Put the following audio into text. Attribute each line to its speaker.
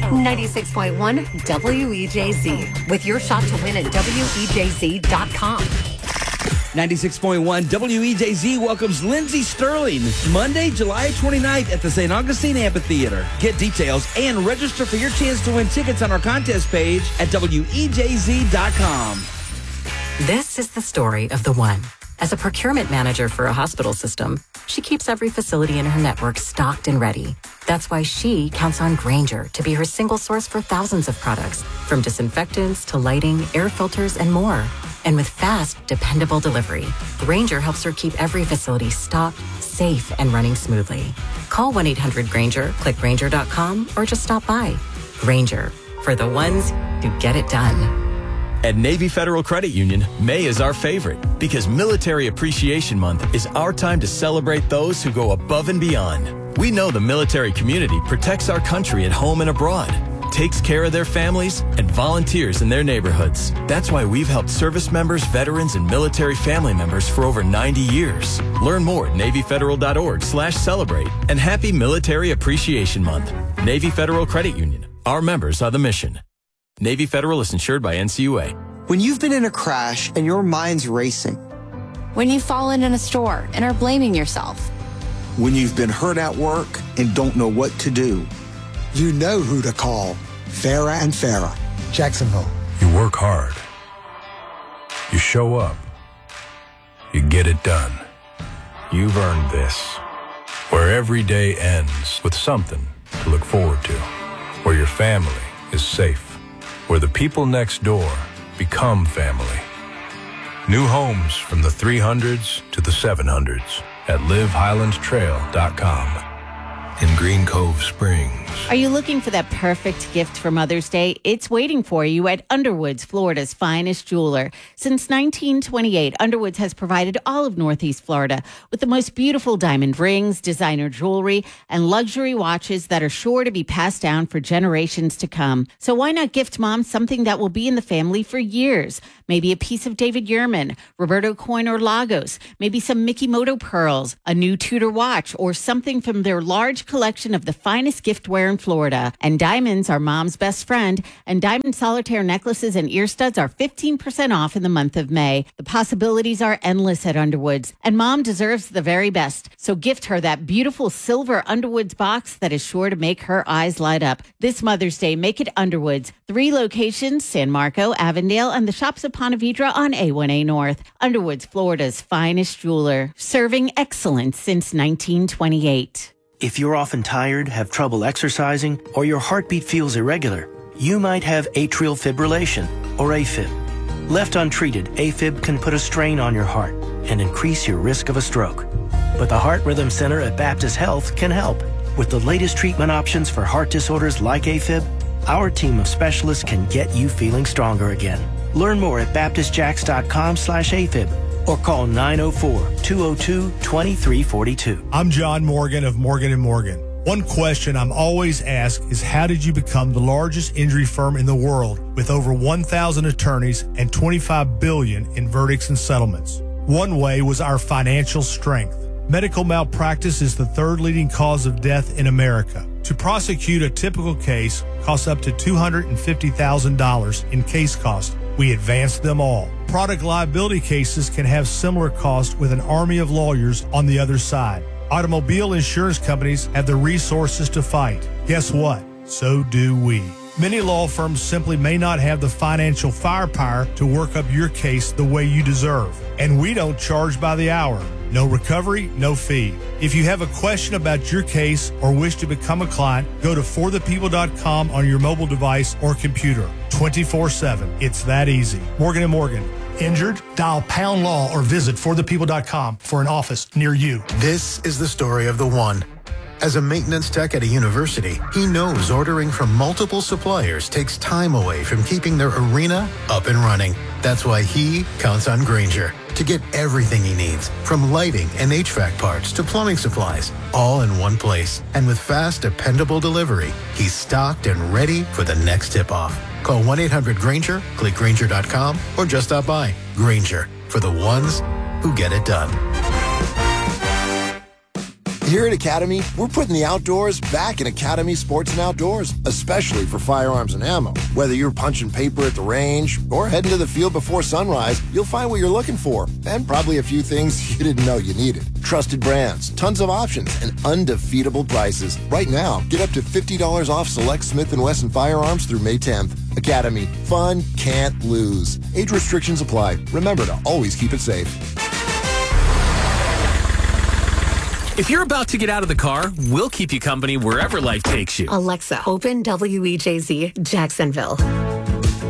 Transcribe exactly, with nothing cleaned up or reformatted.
Speaker 1: ninety-six point one W E J Z, with your shot to win at W E J Z dot com.
Speaker 2: ninety-six point one W E J Z welcomes Lindsey Sterling Monday, July twenty-ninth at the Saint Augustine Amphitheater. Get details and register for your chance to win tickets on our contest page at W E J Z dot com.
Speaker 3: This is the story of the one. As a procurement manager for a hospital system, she keeps every facility in her network stocked and ready. That's why she counts on Grainger to be her single source for thousands of products, from disinfectants to lighting, air filters, and more. And with fast, dependable delivery, Grainger helps her keep every facility stocked, safe, and running smoothly. Call one eight hundred Grainger, click Grainger dot com, or just stop by. Grainger, for the ones who get it done.
Speaker 4: At Navy Federal Credit Union, May is our favorite because Military Appreciation Month is our time to celebrate those who go above and beyond. We know the military community protects our country at home and abroad, takes care of their families, and volunteers in their neighborhoods. That's why we've helped service members, veterans, and military family members for over ninety years. Learn more at Navy Federal dot org slash celebrate, and happy Military Appreciation Month. Navy Federal Credit Union. Our members are the mission. Navy Federal is insured by N C U A.
Speaker 5: When you've been in a crash and your mind's racing.
Speaker 6: When you've fallen in a store and are blaming yourself.
Speaker 7: When you've been hurt at work and don't know what to do.
Speaker 8: You know who to call. Farah and Farah. Jacksonville.
Speaker 9: You work hard. You show up. You get it done. You've earned this. Where every day ends with something to look forward to. Where your family is safe. Where the people next door become family. New homes from the three hundreds to the seven hundreds at live highlands trail dot com in Green Cove Springs.
Speaker 10: Are you looking for that perfect gift for Mother's Day? It's waiting for you at Underwoods, Florida's finest jeweler. Since nineteen twenty-eight, Underwoods has provided all of Northeast Florida with the most beautiful diamond rings, designer jewelry, and luxury watches that are sure to be passed down for generations to come. So why not gift Mom something that will be in the family for years? Maybe a piece of David Yurman, Roberto Coin or Lagos, maybe some Mikimoto pearls, a new Tudor watch, or something from their large collection of the finest giftware in Florida. And diamonds are Mom's best friend, and diamond solitaire necklaces and ear studs are fifteen percent off in the month of May. The possibilities are endless at Underwoods, and Mom deserves the very best. So gift her that beautiful silver Underwoods box that is sure to make her eyes light up. This Mother's Day, make it Underwoods. Three locations, San Marco, Avondale, and the shops of Ponte Vedra on A one A North. Underwoods, Florida's finest jeweler, serving excellence since nineteen twenty-eight.
Speaker 11: If you're often tired, have trouble exercising, or your heartbeat feels irregular, you might have atrial fibrillation, or AFib. Left untreated, AFib can put a strain on your heart and increase your risk of a stroke. But the Heart Rhythm Center at Baptist Health can help. With the latest treatment options for heart disorders like AFib, our team of specialists can get you feeling stronger again. Learn more at baptist jacks dot com slash AFib. Or call nine oh four, two oh two, two three four two.
Speaker 12: I'm John Morgan of Morgan and Morgan. One question I'm always asked is, how did you become the largest injury firm in the world with over one thousand attorneys and twenty-five billion dollars in verdicts and settlements? One way was our financial strength. Medical malpractice is the third leading cause of death in America. To prosecute a typical case costs up to two hundred fifty thousand dollars in case costs. We advance them all. Product liability cases can have similar costs with an army of lawyers on the other side. Automobile insurance companies have the resources to fight. Guess what? So do we. Many law firms simply may not have the financial firepower to work up your case the way you deserve. And we don't charge by the hour. No recovery, no fee. If you have a question about your case or wish to become a client, go to for the people dot com on your mobile device or computer. twenty-four seven. It's that easy. Morgan and Morgan. Injured? Dial pound law or visit for the people dot com for an office near you.
Speaker 13: This is the story of the one. As a maintenance tech at a university, he knows ordering from multiple suppliers takes time away from keeping their arena up and running. That's why he counts on Grainger to get everything he needs, from lighting and H V A C parts to plumbing supplies, all in one place. And with fast, dependable delivery, he's stocked and ready for the next tip-off. Call one eight hundred Grainger, click Grainger dot com, or just stop by. Grainger, for the ones who get it done.
Speaker 14: Here at Academy, we're putting the outdoors back in Academy Sports and Outdoors, especially for firearms and ammo. Whether you're punching paper at the range or heading to the field before sunrise, you'll find what you're looking for, and probably a few things you didn't know you needed. Trusted brands, tons of options, and undefeatable prices. Right now, get up to fifty dollars off select Smith and Wesson firearms through May tenth. Academy, fun can't lose. Age restrictions apply. Remember to always keep it safe.
Speaker 15: If you're about to get out of the car, we'll keep you company wherever life takes you.
Speaker 1: Alexa, open W E J Z Jacksonville.